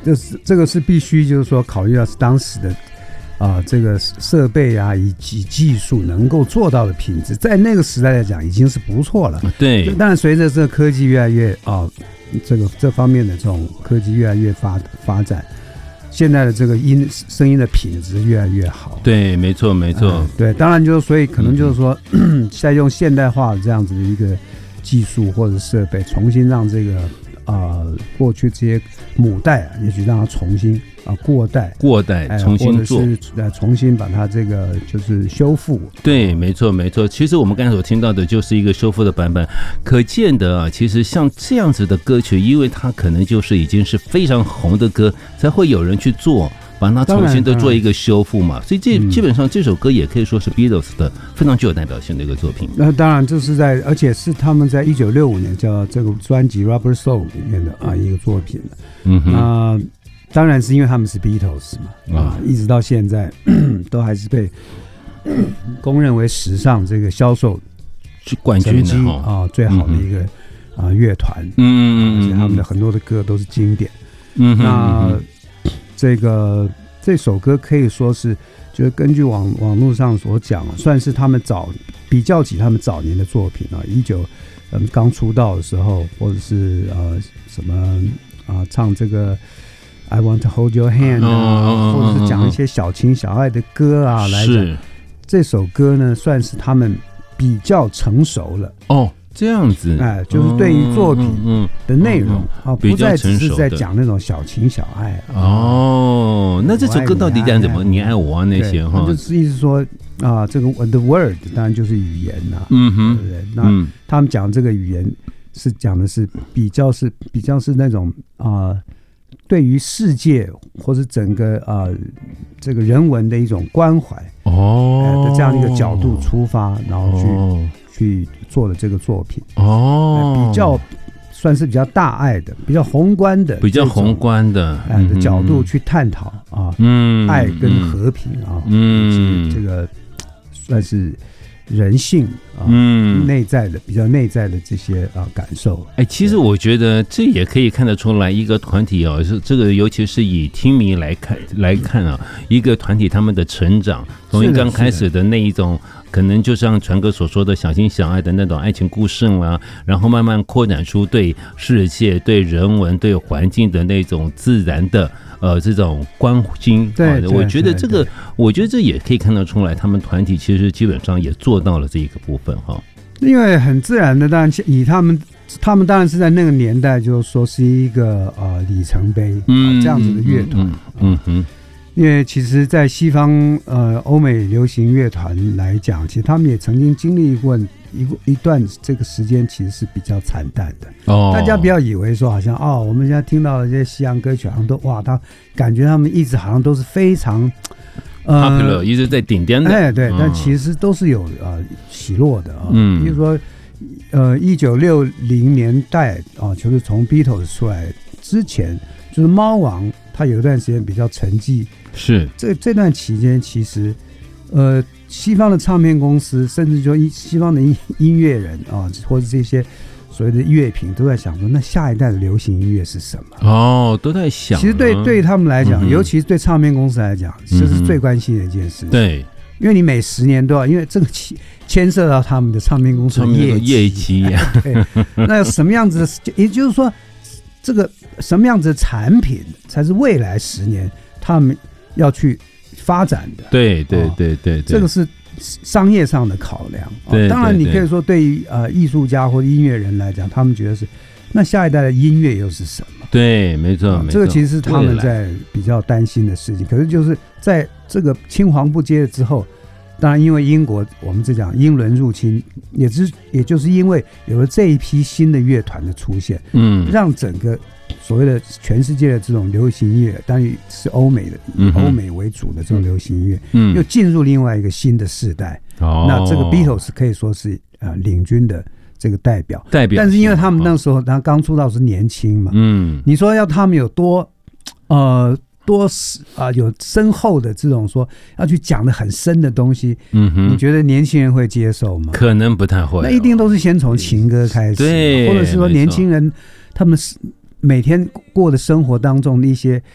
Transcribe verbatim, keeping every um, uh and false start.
这是这个是必须就是说考虑到是当时的啊、呃、这个设备啊以及技术能够做到的品质，在那个时代来讲已经是不错了。 对， 当然随着这个科技越来越啊、呃、这个这方面的这种科技越来越发发展。现在的这个音声音的品质越来越好， 对，没错，没错、呃， 对，当然就是所以可能就是说，嗯、再用现代化的这样子的一个技术或者设备，重新让这个啊、呃、过去这些母带啊，也许让它重新啊、呃、过带过带重新做， 或者是呃重新把它这个就是修复。 对，没错，没错。其实我们刚才所听到的就是一个修复的版本，可见得啊，其实像这样子的歌曲，因为它可能就是已经是非常红的歌，才会有人去做。把它重新的做一个修复嘛，所以这基本上这首歌也可以说是 Beatles 的非常具有代表性的一个作品。 那当然，这是在，而且是他们在一九六五年叫这个专辑《Rubber Soul》里面的啊一个作品。 嗯哼， 那当然是因为他们是 Beatles 嘛，啊，一直到现在都还是被公认为史上这个销售冠军的啊最好的一个啊乐团。 嗯嗯嗯， 而且他们的很多的歌都是经典。 嗯， 那这个这首歌可以说是，就是根据网网络上所讲，算是他们早比较起他们早年的作品啊，一九嗯刚出道的时候，或者是呃什么啊唱这个 I Want to Hold Your Hand 啊， 哦、 或者是讲一些小情小爱的歌啊来讲，这首歌呢算是他们比较成熟了哦。这样子， 哎，就是对于作品的内容、嗯嗯嗯、啊，不再只是在讲那种小情小爱、啊、 哦。那这首歌到底讲什么？你爱我啊那些哈， 就是意思说啊，这个 the word 当然就是语言呐、啊， 嗯哼， 对不对？那他们讲这个语言是讲的是比较是比较是那种啊、呃，对于世界或是整个啊、呃、这个人文的一种关怀哦、 呃、的这样一个角度出发，然后去。 哦去做的这个作品哦、 呃，比较算是比较大爱的、比较宏观的、 比较宏观的、 呃、的角度去探讨啊， 嗯， 爱跟和平啊， 嗯， 这个算是人性啊， 嗯， 内在的比较内在的这些啊感受。 哎，其实我觉得这也可以看得出来，一个团体啊，是这个尤其是以听迷来看来看啊，一个团体他们的成长，从一刚开始的那一种。可能就像传哥所说的小情小爱的那种爱情故事啦，然后慢慢扩展出对世界、对人文、对环境的那种自然的呃这种关心。 对， 我觉得这个，我觉得这也可以看得出来，他们团体其实基本上也做到了这一个部分哈。 因为很自然的，当然以他们，他们当然是在那个年代，就是说是一个呃里程碑，嗯、这样子的乐团， 嗯嗯嗯。 因为其实在西方呃欧美流行乐团来讲，其实他们也曾经经历过一一段这个时间，其实是比较惨淡的。 哦， 大家不要以为说好像哦，我们现在听到的这些西洋歌曲好像都哇，他感觉他们一直好像都是非常呃 popular， 一直在顶尖的。 哎，对，嗯、但其实都是有呃起落的啊。 嗯， 比如说呃一九六零年代啊，就是从 Beatles 出来之前，就是猫王。他有一段时间比较沉寂， 是这这段期间，其实，呃，西方的唱片公司，甚至说西方的音音乐人啊，或者这些所谓的乐评，都在想说，那下一代的流行音乐是什么？ 哦，都在想。 其实对对他们来讲、嗯，尤其是对唱片公司来讲，这是最关心的一件事情。 对、嗯， 因为你每十年都要，因为这个牵涉到他们的唱片公司的业绩。 业绩呀， 对，那什么样子的？也就是说。这个什么样子的产品才是未来十年他们要去发展的？ 对对对 对, 对， 这个是商业上的考量。 对， 当然你可以说对于呃艺术家或者音乐人来讲，他们觉得是那下一代的音乐又是什么？ 对，没错，没错， 这个其实是他们在比较担心的事情。可是就是在这个青黄不接之后。当然，因为英国我们这讲英伦入侵，也是也就是因为有了这一批新的乐团的出现，嗯，让整个所谓的全世界的这种流行音乐，当然是欧美的，以欧美为主的这种流行音乐，嗯，又进入另外一个新的世代。哦，那这个 Beatles 可以说是呃领军的这个代表， 代表。 但是因为他们那时候他刚出道是年轻嘛，嗯，你说要他们有多呃。多啊、呃，有深厚的这种说要去讲的很深的东西，嗯哼，你觉得年轻人会接受吗？ 可能不太会、哦， 那一定都是先从情歌开始， 对， 或者是说年轻人他们每天过的生活当中的一些